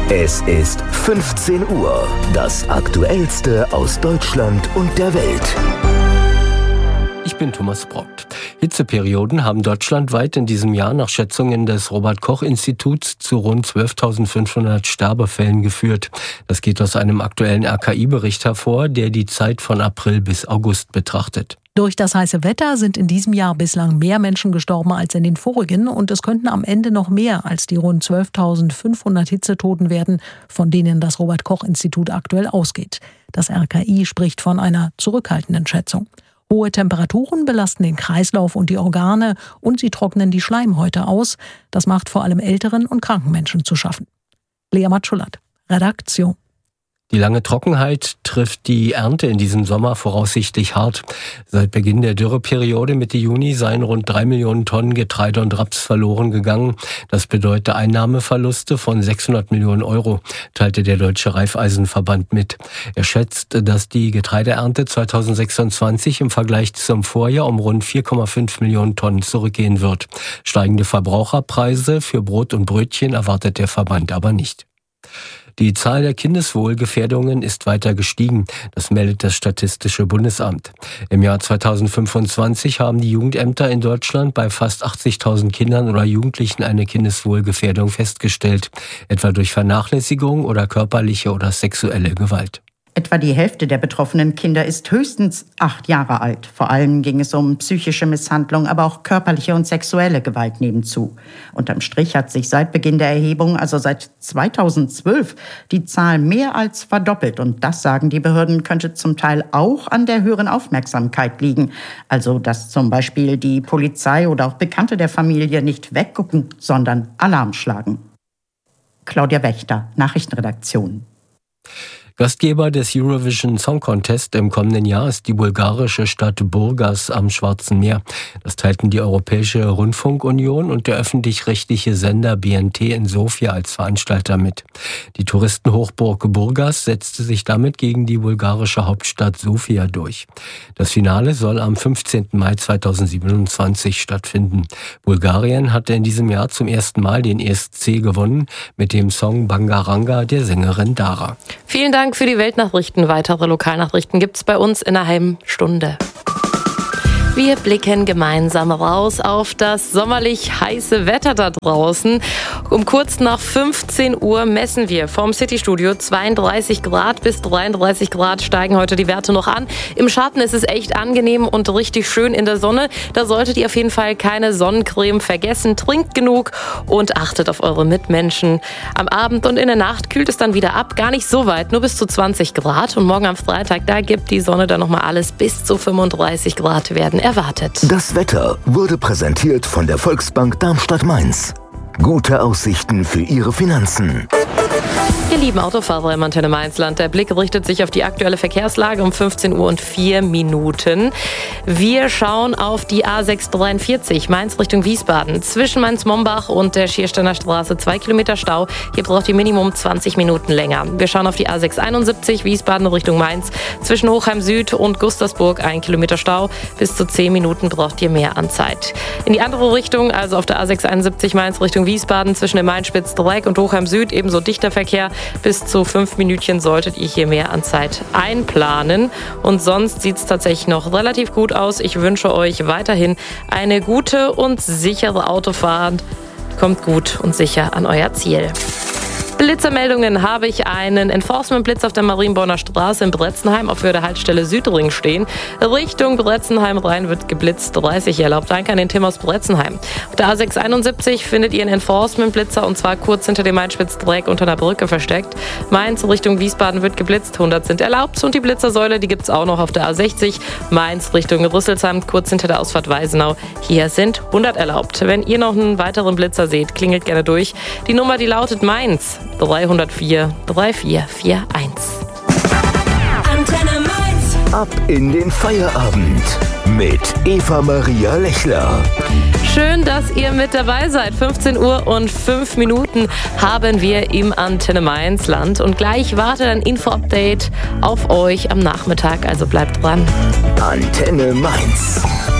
Es ist 15 Uhr. Das Aktuellste aus Deutschland und der Welt. Ich bin Thomas Brockt. Hitzeperioden haben deutschlandweit in diesem Jahr nach Schätzungen des Robert-Koch-Instituts zu rund 12.500 Sterbefällen geführt. Das geht aus einem aktuellen RKI-Bericht hervor, der die Zeit von April bis August betrachtet. Durch das heiße Wetter sind in diesem Jahr bislang mehr Menschen gestorben als in den vorigen und es könnten am Ende noch mehr als die rund 12.500 Hitzetoten werden, von denen das Robert-Koch-Institut aktuell ausgeht. Das RKI spricht von einer zurückhaltenden Schätzung. Hohe Temperaturen belasten den Kreislauf und die Organe und sie trocknen die Schleimhäute aus. Das macht vor allem älteren und kranken Menschen zu schaffen. Lea Matschulat, Redaktion. Die lange Trockenheit trifft die Ernte in diesem Sommer voraussichtlich hart. Seit Beginn der Dürreperiode Mitte Juni seien rund 3 Millionen Tonnen Getreide und Raps verloren gegangen. Das bedeutet Einnahmeverluste von 600 Millionen Euro, teilte der Deutsche Raiffeisenverband mit. Er schätzt, dass die Getreideernte 2026 im Vergleich zum Vorjahr um rund 4,5 Millionen Tonnen zurückgehen wird. Steigende Verbraucherpreise für Brot und Brötchen erwartet der Verband aber nicht. Die Zahl der Kindeswohlgefährdungen ist weiter gestiegen, das meldet das Statistische Bundesamt. Im Jahr 2025 haben die Jugendämter in Deutschland bei fast 80.000 Kindern oder Jugendlichen eine Kindeswohlgefährdung festgestellt, etwa durch Vernachlässigung oder körperliche oder sexuelle Gewalt. Etwa die Hälfte der betroffenen Kinder ist höchstens 8 Jahre alt. Vor allem ging es um psychische Misshandlung, aber auch körperliche und sexuelle Gewalt nebenzu. Unterm Strich hat sich seit Beginn der Erhebung, also seit 2012, die Zahl mehr als verdoppelt. Und das, sagen die Behörden, könnte zum Teil auch an der höheren Aufmerksamkeit liegen. Also, dass zum Beispiel die Polizei oder auch Bekannte der Familie nicht weggucken, sondern Alarm schlagen. Claudia Wächter, Nachrichtenredaktion. Gastgeber des Eurovision Song Contest im kommenden Jahr ist die bulgarische Stadt Burgas am Schwarzen Meer. Das teilten die Europäische Rundfunkunion und der öffentlich-rechtliche Sender BNT in Sofia als Veranstalter mit. Die Touristenhochburg Burgas setzte sich damit gegen die bulgarische Hauptstadt Sofia durch. Das Finale soll am 15. Mai 2027 stattfinden. Bulgarien hatte in diesem Jahr zum ersten Mal den ESC gewonnen mit dem Song Bangaranga der Sängerin Dara. Vielen Dank für die Weltnachrichten. Weitere Lokalnachrichten gibt's bei uns in einer halben Stunde. Wir blicken gemeinsam raus auf das sommerlich heiße Wetter da draußen. Um kurz nach 15 Uhr messen wir vom Citystudio 32 Grad bis 33 Grad steigen heute die Werte noch an. Im Schatten ist es echt angenehm und richtig schön in der Sonne. Da solltet ihr auf jeden Fall keine Sonnencreme vergessen. Trinkt genug und achtet auf eure Mitmenschen. Am Abend und in der Nacht kühlt es dann wieder ab. Gar nicht so weit, nur bis zu 20 Grad. Und morgen am Freitag, da gibt die Sonne dann nochmal alles bis zu 35 Grad werden erwartet. Das Wetter wurde präsentiert von der Volksbank Darmstadt-Mainz. Gute Aussichten für Ihre Finanzen. Ihr lieben Autofahrer im Antenne Mainz-Land, der Blick richtet sich auf die aktuelle Verkehrslage um 15 Uhr und 4 Minuten. Wir schauen auf die A643 Mainz Richtung Wiesbaden. Zwischen Mainz-Mombach und der Schiersteiner Straße 2 Kilometer Stau. Hier braucht ihr Minimum 20 Minuten länger. Wir schauen auf die A671 Wiesbaden Richtung Mainz. Zwischen Hochheim Süd und Gustersburg 1 Kilometer Stau. Bis zu 10 Minuten braucht ihr mehr an Zeit. In die andere Richtung, also auf der A671 Mainz Richtung Wiesbaden, zwischen dem Main-Spitz-Dreieck und Hochheim Süd ebenso dichter Verkehr. Bis zu 5 Minütchen solltet ihr hier mehr an Zeit einplanen. Und sonst sieht es tatsächlich noch relativ gut aus. Ich wünsche euch weiterhin eine gute und sichere Autofahrt. Kommt gut und sicher an euer Ziel. Blitzermeldungen habe ich einen Enforcement-Blitz auf der Marienborner Straße in Bretzenheim auf Höhe der Haltestelle Südring stehen. Richtung Bretzenheim rein wird geblitzt, 30 erlaubt. Danke an den Tim aus Bretzenheim. Auf der A671 findet ihr einen Enforcement-Blitzer und zwar kurz hinter dem Main-Spitz-Dreieck unter einer Brücke versteckt. Mainz Richtung Wiesbaden wird geblitzt, 100 sind erlaubt. Und die Blitzersäule, die gibt es auch noch auf der A60. Mainz Richtung Rüsselsheim, kurz hinter der Ausfahrt Weisenau. Hier sind 100 erlaubt. Wenn ihr noch einen weiteren Blitzer seht, klingelt gerne durch. Die Nummer, die lautet Mainz 304 3441. Antenne Mainz. Ab in den Feierabend mit Eva-Maria Lechler. Schön, dass ihr mit dabei seid. 15 Uhr und 5 Minuten haben wir im Antenne Mainz Land. Und gleich wartet ein Info-Update auf euch am Nachmittag. Also bleibt dran. Antenne Mainz.